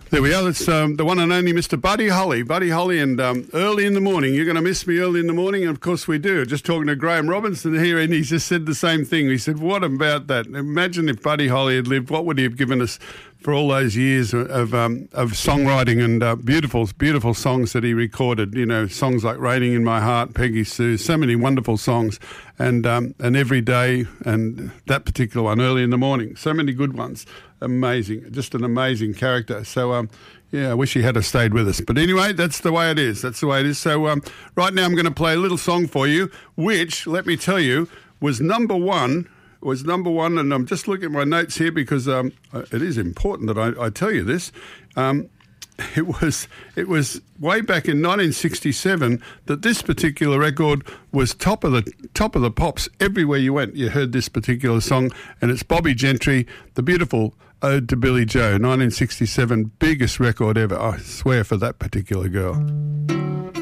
There we are. That's the one and only Mr. Buddy Holly. Buddy Holly, and early in the morning. You're going to miss me early in the morning, and of course we do. Just talking to Graham Robinson here, and he just said the same thing. He said, what about that? Imagine if Buddy Holly had lived, what would he have given us for all those years of songwriting and beautiful songs that he recorded? You know, songs like Raining in My Heart, Peggy Sue, so many wonderful songs, and Every Day, and that particular one, Early in the Morning. So many good ones. Amazing, just an amazing character. So, I wish he had stayed with us. But anyway, that's the way it is. So right now I'm going to play a little song for you, which, let me tell you, was number one, and I'm just looking at my notes here because it is important that I tell you this. It was way back in 1967 that this particular record was top of the pops. Everywhere you went, you heard this particular song, and it's Bobbie Gentry, the beautiful Ode to Billie Joe, 1967, biggest record ever. I swear, for that particular girl.